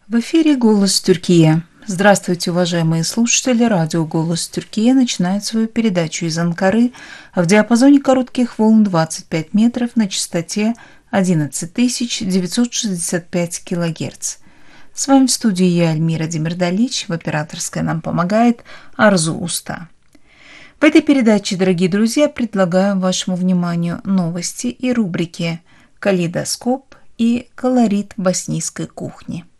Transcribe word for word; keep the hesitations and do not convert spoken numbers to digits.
В эфире «Голос Тюркия». Здравствуйте, уважаемые слушатели. Радио «Голос Тюркия» начинает свою передачу из Анкары в диапазоне коротких волн двадцать пять метров на частоте одиннадцать тысяч девятьсот шестьдесят пять килогерц. С вами в студии я, Альмира Демирдалич. В операторской нам помогает Арзу Уста. В этой передаче, дорогие друзья, предлагаю вашему вниманию новости и рубрики «Калейдоскоп» и «Колорит боснийской кухни».